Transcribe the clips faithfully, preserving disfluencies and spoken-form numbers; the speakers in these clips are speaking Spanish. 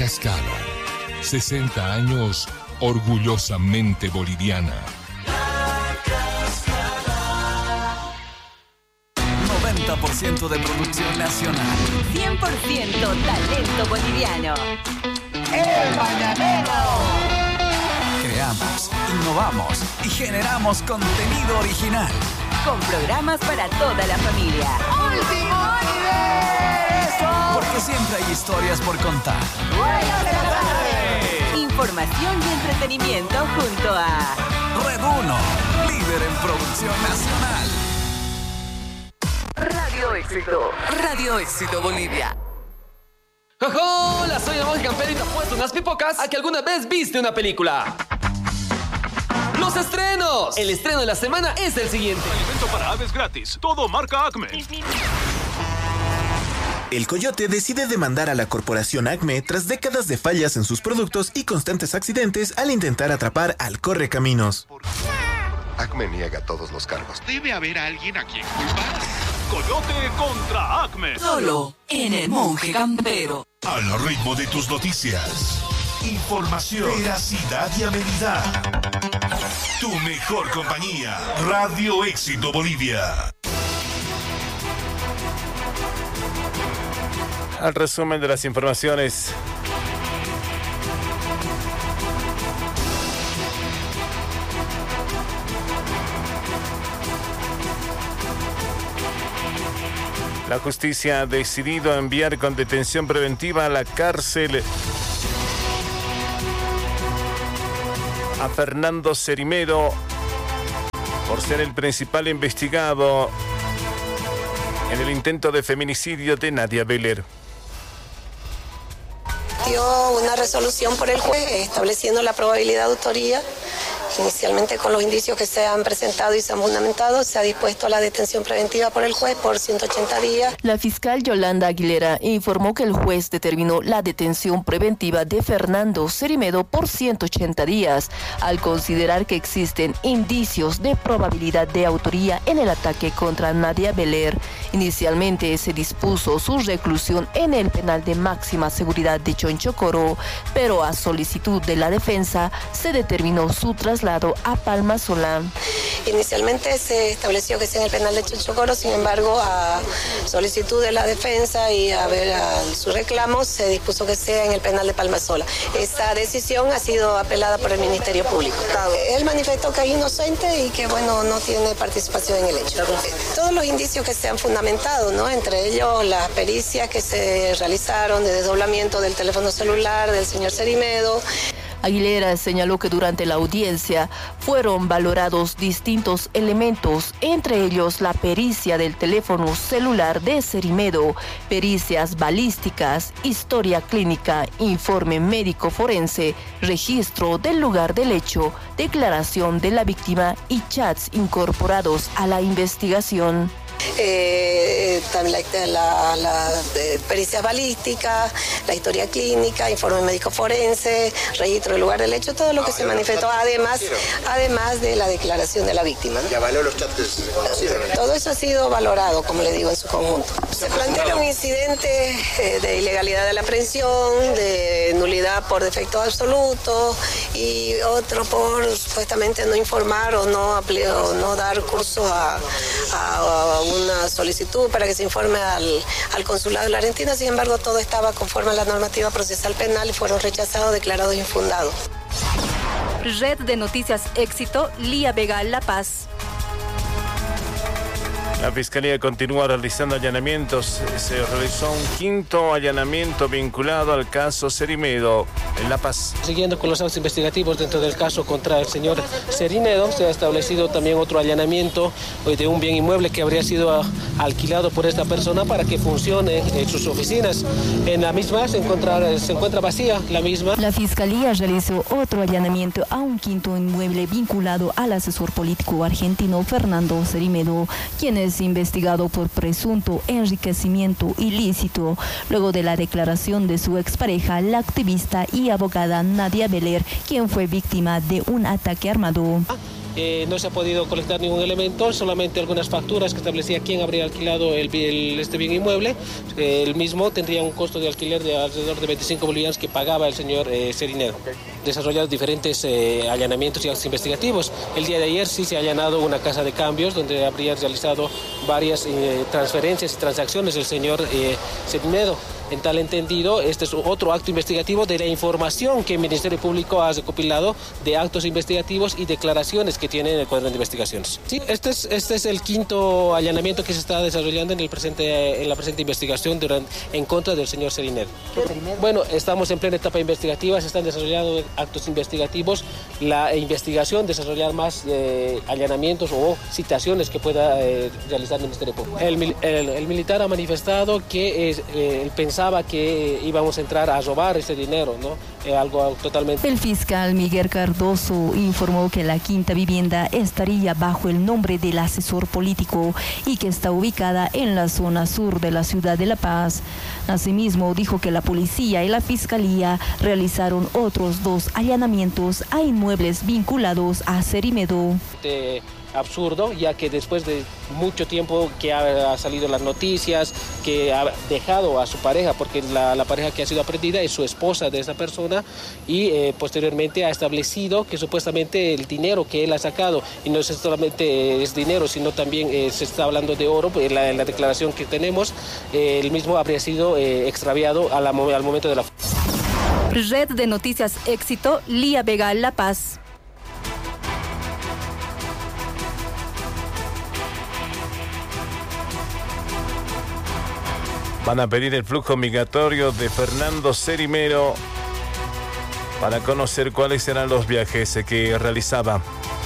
Cascada, sesenta años orgullosamente boliviana. noventa por ciento de producción nacional. cien por ciento talento boliviano. El Mañanero. Creamos, innovamos y generamos contenido original. Con programas para toda la familia. ¡Último universo! Porque siempre hay historias por contar. ¡Buenas de la tarde! Información y entretenimiento junto a Red uno, líder en producción nacional. Radio Éxito. Radio Éxito Bolivia. ¡Jojo! Hola, soy el monje campero y te apuesto unas pipocas a que alguna vez viste una película. ¡Los estrenos! El estreno de la semana es el siguiente. Alimento para aves gratis. Todo marca Acme. El Coyote decide demandar a la corporación Acme tras décadas de fallas en sus productos y constantes accidentes al intentar atrapar al Correcaminos. Acme niega todos los cargos. Debe haber alguien a quien culpar. Coyote contra Acme. Solo en el monje campero. Al ritmo de tus noticias. Información, veracidad y amenidad. Tu mejor compañía. Radio Éxito Bolivia. Al resumen de las informaciones. La justicia ha decidido enviar con detención preventiva a la cárcel a Fernando Cerimero por ser el principal investigado en el intento de feminicidio de Nadia Beler. Dio una resolución por el juez estableciendo la probabilidad de autoría. Inicialmente, con los indicios que se han presentado y se han fundamentado, se ha dispuesto a la detención preventiva por el juez por ciento ochenta días. La fiscal Yolanda Aguilera informó que el juez determinó la detención preventiva de Fernando Cerimero por ciento ochenta días, al considerar que existen indicios de probabilidad de autoría en el ataque contra Nadia Beler. Inicialmente se dispuso su reclusión en el penal de máxima seguridad de Chonchocoro, pero a solicitud de la defensa se determinó su traslado a Palmasola. Inicialmente se estableció que sea en el penal de Chonchocoro, sin embargo, a solicitud de la defensa y a ver a su reclamo, se dispuso que sea en el penal de Palmasola. Esa decisión ha sido apelada por el Ministerio Público. Él manifestó que es inocente y que, bueno, no tiene participación en el hecho. Todos los indicios que se han fundamentado, ¿no? Entre ellos las pericias que se realizaron de desdoblamiento del teléfono celular del señor Cerimero. Aguilera señaló que durante la audiencia fueron valorados distintos elementos, entre ellos la pericia del teléfono celular de Cerimero, pericias balísticas, historia clínica, informe médico forense, registro del lugar del hecho, declaración de la víctima y chats incorporados a la investigación. Eh, también la, la, la eh, pericia balística, la historia clínica, informe médico forense, registro del lugar del hecho, todo lo que se manifestó, además, además de la declaración de la víctima, ¿no? ¿Ya evaluó los chats que se conocieron? Todo eso ha sido valorado, como le digo, en su conjunto. Se plantearon incidentes eh, de ilegalidad de la aprehensión, de nulidad por defecto absoluto y otro por supuestamente no informar o no, o no dar curso a, a, a una solicitud para que se informe al, al consulado de la Argentina. Sin embargo, todo estaba conforme a la normativa procesal penal y fueron rechazados, declarados infundados. Red de Noticias Éxito, Lía Vega, La Paz. La Fiscalía continúa realizando allanamientos. Se realizó un quinto allanamiento vinculado al caso Cerimero en La Paz. Siguiendo con los actos investigativos dentro del caso contra el señor Cerimero, se ha establecido también otro allanamiento de un bien inmueble que habría sido alquilado por esta persona para que funcione en sus oficinas. En la misma se encuentra, se encuentra vacía la misma. La Fiscalía realizó otro allanamiento a un quinto inmueble vinculado al asesor político argentino Fernando Cerimero, quien es investigado por presunto enriquecimiento ilícito, luego de la declaración de su expareja, la activista y abogada Nadia Beler, quien fue víctima de un ataque armado. eh, no se ha podido colectar ningún elemento, solamente algunas facturas que establecía quién habría alquilado el, el, este bien inmueble. Eh, el mismo tendría un costo de alquiler de alrededor de veinticinco bolivianos que pagaba el señor eh, Cerinedo. Desarrollado diferentes eh, allanamientos y actos investigativos. El día de ayer sí se ha allanado una casa de cambios donde habría realizado varias eh, transferencias y transacciones del señor eh, Cerinedo. En tal entendido, este es otro acto investigativo de la información que el Ministerio Público ha recopilado de actos investigativos y declaraciones que tiene en el cuadro de investigaciones. Sí, este es, este es el quinto allanamiento que se está desarrollando en, el presente, en la presente investigación durante, en contra del señor Cerinedo. Bueno, estamos en plena etapa investigativa, se están desarrollando actos investigativos, la investigación, desarrollar más eh, allanamientos o citaciones que pueda eh, realizar el Ministerio Público. El, el, el militar ha manifestado que eh, eh, él pensaba que íbamos a entrar a robar ese dinero, ¿no? Eh, algo totalmente... El fiscal Miguel Cardoso informó que la quinta vivienda estaría bajo el nombre del asesor político y que está ubicada en la zona sur de la ciudad de La Paz. Asimismo, dijo que la policía y la fiscalía realizaron otros dos allanamientos a inmuebles vinculados a Cerimedo. De... absurdo, ya que después de mucho tiempo que ha salido las noticias, que ha dejado a su pareja, porque la, la pareja que ha sido aprendida es su esposa de esa persona, y eh, posteriormente ha establecido que supuestamente el dinero que él ha sacado, y no es solamente es dinero, sino también eh, se está hablando de oro, en la, en la declaración que tenemos, eh, el mismo habría sido eh, extraviado a la, al momento de la... Red de Noticias Éxito, Lía Vega, La Paz. Van a pedir el flujo migratorio de Fernando Cerimedo para conocer cuáles serán los viajes que realizaba.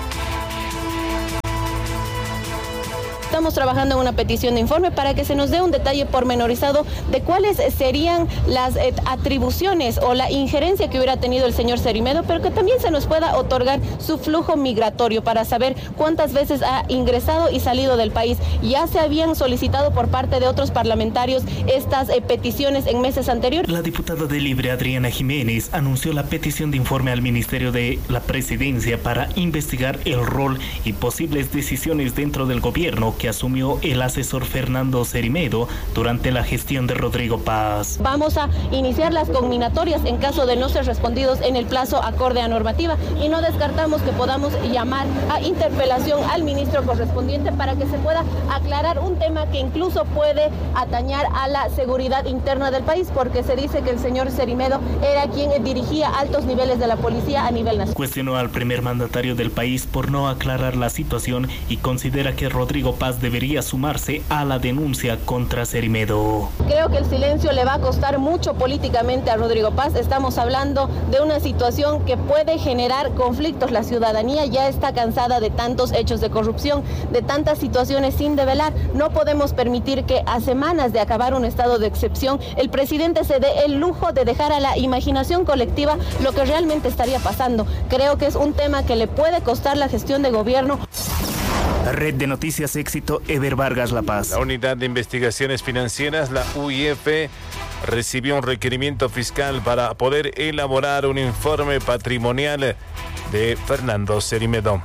Estamos trabajando en una petición de informe para que se nos dé un detalle pormenorizado de cuáles serían las eh, atribuciones o la injerencia que hubiera tenido el señor Cerimedo, pero que también se nos pueda otorgar su flujo migratorio para saber cuántas veces ha ingresado y salido del país. Ya se habían solicitado por parte de otros parlamentarios estas eh, peticiones en meses anteriores. La diputada de Libre, Adriana Jiménez, anunció la petición de informe al Ministerio de la Presidencia para investigar el rol y posibles decisiones dentro del gobierno que asumió el asesor Fernando Cerimedo durante la gestión de Rodrigo Paz. Vamos a iniciar las conminatorias en caso de no ser respondidos en el plazo acorde a normativa, y no descartamos que podamos llamar a interpelación al ministro correspondiente para que se pueda aclarar un tema que incluso puede atañar a la seguridad interna del país, porque se dice que el señor Cerimedo era quien dirigía altos niveles de la policía a nivel nacional. Cuestionó al primer mandatario del país por no aclarar la situación y considera que Rodrigo Paz debería sumarse a la denuncia contra Cerimedo. Creo que el silencio le va a costar mucho políticamente a Rodrigo Paz. Estamos hablando de una situación que puede generar conflictos. La ciudadanía ya está cansada de tantos hechos de corrupción, de tantas situaciones sin develar. No podemos permitir que a semanas de acabar un estado de excepción, el presidente se dé el lujo de dejar a la imaginación colectiva lo que realmente estaría pasando. Creo que es un tema que le puede costar la gestión de gobierno. Red de Noticias Éxito, Eber Vargas, La Paz. La Unidad de Investigaciones Financieras, la U I F, recibió un requerimiento fiscal para poder elaborar un informe patrimonial de Fernando Cerimedo.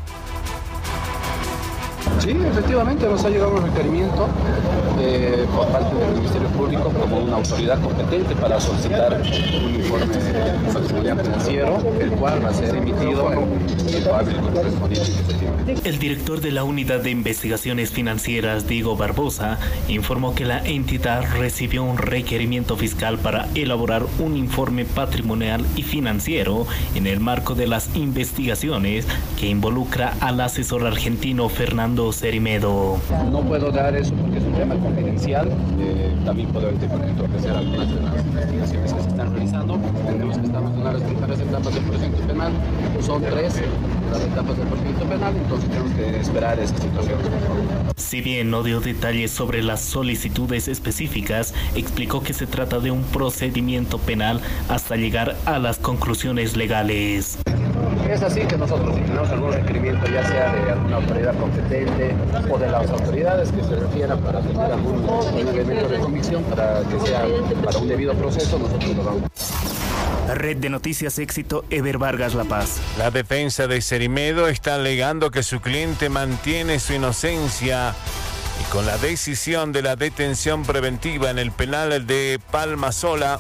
Sí, efectivamente nos ha llegado un requerimiento eh, por parte del Ministerio Público como una autoridad competente para solicitar un informe patrimonial financiero, el cual va a ser emitido en el abril correspondiente. El director de la Unidad de Investigaciones Financieras, Diego Barbosa, informó que la entidad recibió un requerimiento fiscal para elaborar un informe patrimonial y financiero en el marco de las investigaciones que involucra al asesor argentino Fernando Cerimedo. No puedo dar eso porque es un tema confidencial. Eh, también puedo entorpecer algunas de las investigaciones que se están realizando. Entendemos que estamos en una de las primeras etapas del procedimiento penal. Son tres las etapas del procedimiento penal, entonces tenemos que esperar esa situación. Si bien no dio detalles sobre las solicitudes específicas, explicó que se trata de un procedimiento penal hasta llegar a las conclusiones legales. Es así que nosotros si tenemos algún requerimiento, ya sea de alguna autoridad competente o de las autoridades que se refieran para tener algún elemento de convicción para que sea para un debido proceso, nosotros lo vamos. Red de Noticias Éxito, Eber Vargas, La Paz. La defensa de Cerimedo está alegando que su cliente mantiene su inocencia y con la decisión de la detención preventiva en el penal de Palmasola,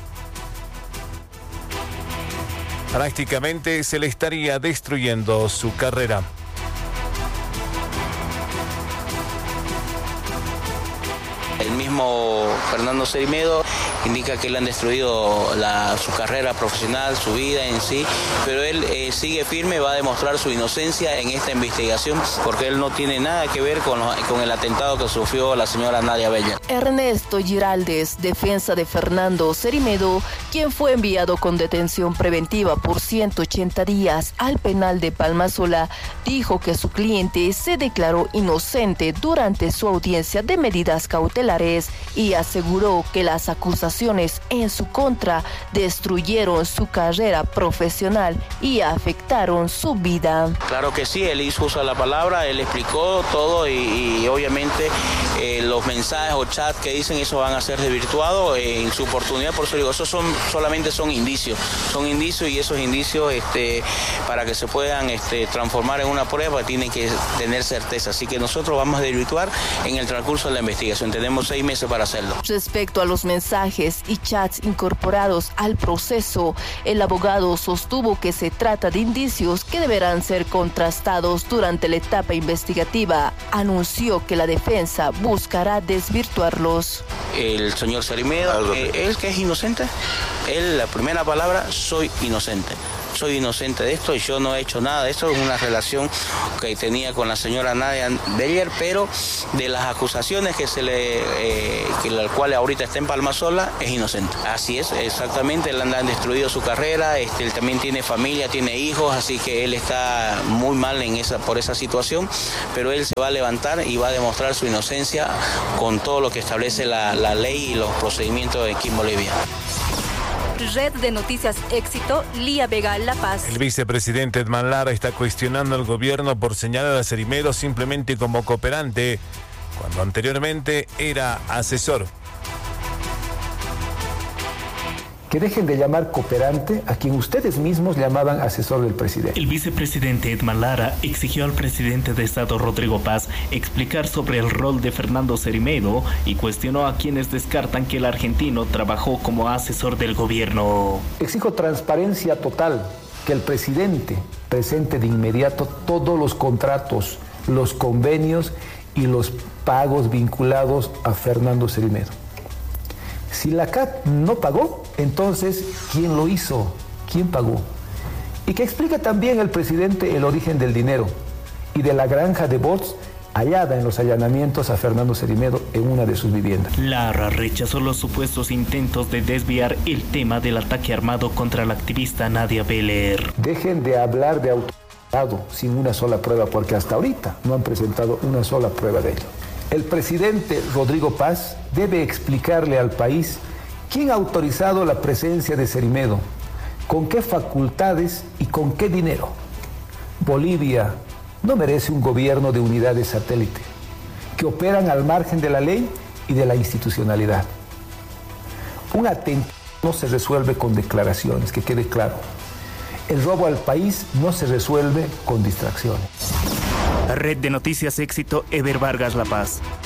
prácticamente se le estaría destruyendo su carrera. El mismo Fernando Cerimedo indica que le han destruido la, su carrera profesional, su vida en sí, pero él eh, sigue firme, va a demostrar su inocencia en esta investigación porque él no tiene nada que ver con, los, con el atentado que sufrió la señora Nadia Bella. Ernesto Giraldes, defensa de Fernando Cerimedo, quien fue enviado con detención preventiva por ciento ochenta días al penal de Palmasola, dijo que su cliente se declaró inocente durante su audiencia de medidas cautelares y aseguró que las acusaciones en su contra destruyeron su carrera profesional y afectaron su vida. Claro que sí, él hizo uso de la palabra, él explicó todo y, y obviamente eh, los mensajes o chats que dicen eso van a ser desvirtuados en su oportunidad. Por eso digo, esos son, solamente son indicios, son indicios y esos indicios este, para que se puedan este, transformar en una prueba tienen que tener certeza. Así que nosotros vamos a desvirtuar en el transcurso de la investigación, tenemos seis meses para hacerlo. Respecto a los mensajes y chats incorporados al proceso, el abogado sostuvo que se trata de indicios que deberán ser contrastados durante la etapa investigativa. Anunció que la defensa buscará desvirtuarlos. El señor Cerimedo, eh, él que es inocente, él la primera palabra, soy inocente. Soy inocente de esto y yo no he hecho nada de esto. Es una relación que tenía con la señora Nadia Beller, pero de las acusaciones que se le, eh, que la cual ahorita está en Palmasola, es inocente. Así es, exactamente. Él han destruido su carrera. Este, él también tiene familia, tiene hijos, así que él está muy mal en esa, por esa situación. Pero él se va a levantar y va a demostrar su inocencia con todo lo que establece la, la ley y los procedimientos aquí en Bolivia. Red de Noticias Éxito, Lía Vega, La Paz. El vicepresidente Edman Lara está cuestionando al gobierno por señalar a Cerimedo simplemente como cooperante, cuando anteriormente era asesor. Que dejen de llamar cooperante a quien ustedes mismos llamaban asesor del presidente. El vicepresidente Edman Lara exigió al presidente de Estado Rodrigo Paz explicar sobre el rol de Fernando Cerimedo y cuestionó a quienes descartan que el argentino trabajó como asesor del gobierno. Exijo transparencia total, que el presidente presente de inmediato todos los contratos, los convenios y los pagos vinculados a Fernando Cerimedo. Si la C A T no pagó, entonces, ¿quién lo hizo? ¿Quién pagó? Y que explique también el presidente el origen del dinero y de la granja de bots hallada en los allanamientos a Fernando Cerimedo en una de sus viviendas. Lara rechazó los supuestos intentos de desviar el tema del ataque armado contra la activista Nadia Beller. Dejen de hablar de autorizado sin una sola prueba, porque hasta ahorita no han presentado una sola prueba de ello. El presidente Rodrigo Paz debe explicarle al país quién ha autorizado la presencia de Cerimedo, con qué facultades y con qué dinero. Bolivia no merece un gobierno de unidades satélite, que operan al margen de la ley y de la institucionalidad. Un atentado no se resuelve con declaraciones, que quede claro. El robo al país no se resuelve con distracciones. Red de Noticias Éxito, Eber Vargas, La Paz.